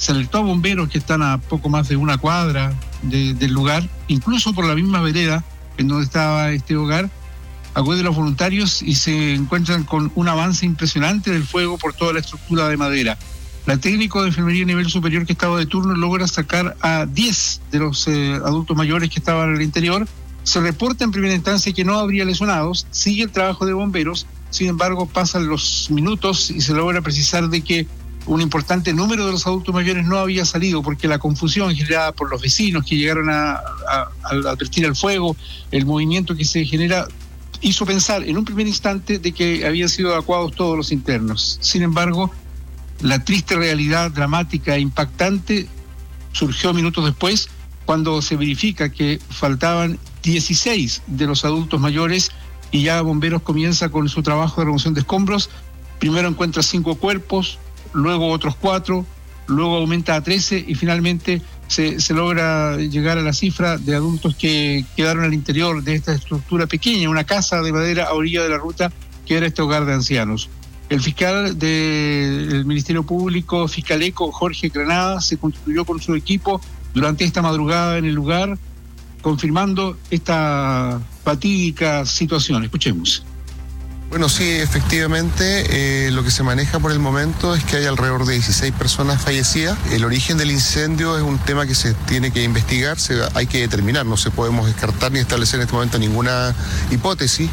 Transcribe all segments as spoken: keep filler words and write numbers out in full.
se alertó a bomberos que están a poco más de una cuadra de, del lugar, incluso por la misma vereda en donde estaba este hogar. Acuden los voluntarios y se encuentran con un avance impresionante del fuego por toda la estructura de madera. La técnico de enfermería a nivel superior que estaba de turno logra sacar a diez de los eh, adultos mayores que estaban en el interior. Se reporta en primera instancia que no habría lesionados, sigue el trabajo de bomberos, sin embargo pasan los minutos y se logra precisar de que un importante número de los adultos mayores no había salido porque la confusión generada por los vecinos que llegaron a, a, a advertir el fuego, el movimiento que se genera, hizo pensar en un primer instante de que habían sido evacuados todos los internos. Sin embargo, la triste realidad dramática e impactante surgió minutos después cuando se verifica que faltaban dieciséis de los adultos mayores y ya bomberos comienza con su trabajo de remoción de escombros. Primero encuentra cinco cuerpos, luego otros cuatro, luego aumenta a trece y finalmente se, se logra llegar a la cifra de adultos que quedaron al interior de esta estructura pequeña, una casa de madera a orilla de la ruta que era este hogar de ancianos. El fiscal del Ministerio Público, Fiscaleco, Jorge Granada, se constituyó con su equipo durante esta madrugada en el lugar, confirmando esta fatídica situación. Escuchemos. Bueno, sí, efectivamente, eh, lo que se maneja por el momento es que hay alrededor de dieciséis personas fallecidas. El origen del incendio es un tema que se tiene que investigar, se, hay que determinar, no se podemos descartar ni establecer en este momento ninguna hipótesis.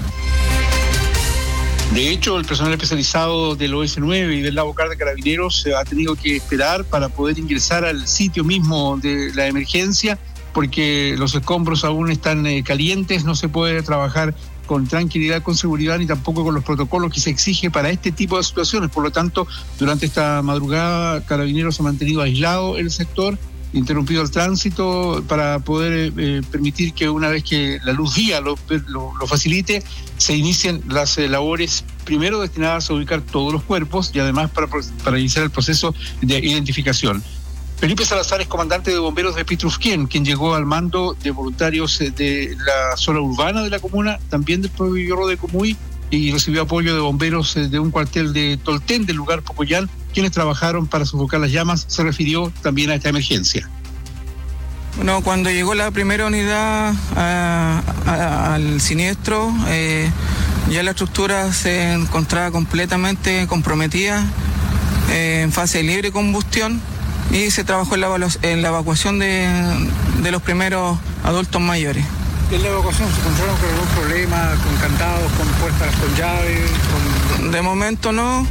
De hecho, el personal especializado del O S nueve y del Lavocar de Carabineros ha tenido que esperar para poder ingresar al sitio mismo de la emergencia, porque los escombros aún están eh, calientes, no se puede trabajar con tranquilidad, con seguridad, ni tampoco con los protocolos que se exige para este tipo de situaciones. Por lo tanto, durante esta madrugada, Carabineros ha mantenido aislado el sector, interrumpido el tránsito para poder eh, permitir que una vez que la luz guía lo, lo, lo facilite, se inicien las eh, labores primero destinadas a ubicar todos los cuerpos y además para, para iniciar el proceso de identificación. Felipe Salazar es comandante de bomberos de Pitrufquén, quien llegó al mando de voluntarios de la zona urbana de la comuna, también del pueblo de Comuy, y recibió apoyo de bomberos de un cuartel de Tolten, del lugar Pocoyán, quienes trabajaron para sofocar las llamas. Se refirió también a esta emergencia. Bueno, cuando llegó la primera unidad a, a, al siniestro, eh, ya la estructura se encontraba completamente comprometida, eh, en fase de libre combustión, y se trabajó en la, en la evacuación de, de los primeros adultos mayores. ¿En la evacuación se encontraron con algún problema, con candados, con puertas con llaves? Con... De momento no.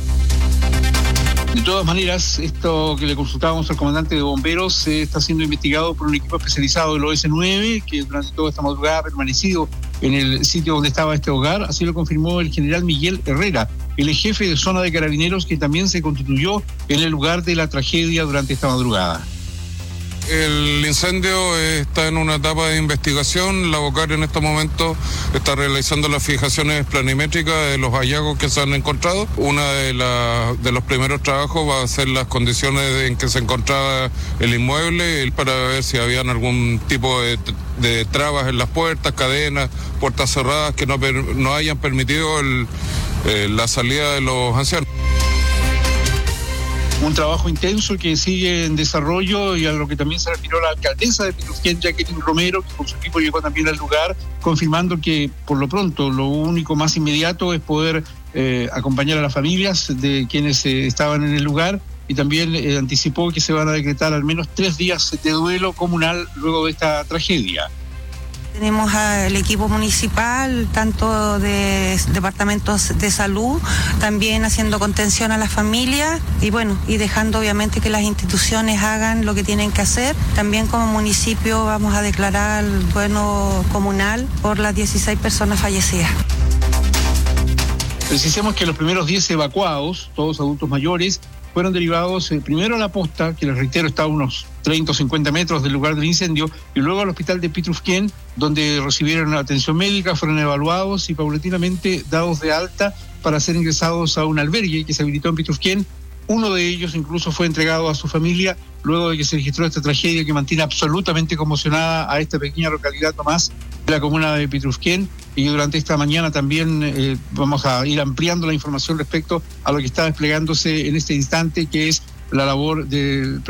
De todas maneras, esto que le consultábamos al comandante de bomberos eh, está siendo investigado por un equipo especializado del O S nueve, que durante toda esta madrugada ha permanecido en el sitio donde estaba este hogar. Así lo confirmó el general Miguel Herrera, el jefe de zona de Carabineros, que también se constituyó en el lugar de la tragedia durante esta madrugada. El incendio está en una etapa de investigación. La Lavocar en este momento está realizando las fijaciones planimétricas de los hallazgos que se han encontrado. Una de, la, de los primeros trabajos va a ser las condiciones en que se encontraba el inmueble para ver si habían algún tipo de, de trabas en las puertas, cadenas, puertas cerradas que no, no hayan permitido el, eh, la salida de los ancianos. Un trabajo intenso que sigue en desarrollo y a lo que también se refirió la alcaldesa de Pitrufquén, Jacqueline Romero, que con su equipo llegó también al lugar, confirmando que por lo pronto lo único más inmediato es poder eh, acompañar a las familias de quienes eh, estaban en el lugar, y también eh, anticipó que se van a decretar al menos tres días de duelo comunal luego de esta tragedia. Tenemos al equipo municipal, tanto de departamentos de salud, también haciendo contención a las familias y bueno, y dejando obviamente que las instituciones hagan lo que tienen que hacer. También como municipio vamos a declarar duelo comunal por las dieciséis personas fallecidas. Precisemos que los primeros diez evacuados, todos adultos mayores, fueron derivados eh, primero a la posta, que les reitero está a unos treinta o cincuenta metros del lugar del incendio, y luego al hospital de Pitrufquén, donde recibieron atención médica, fueron evaluados y paulatinamente dados de alta para ser ingresados a un albergue que se habilitó en Pitrufquén. Uno de ellos incluso fue entregado a su familia luego de que se registró esta tragedia que mantiene absolutamente conmocionada a esta pequeña localidad nomás de la comuna de Pitrufquén, y durante esta mañana también eh, vamos a ir ampliando la información respecto a lo que está desplegándose en este instante, que es la labor del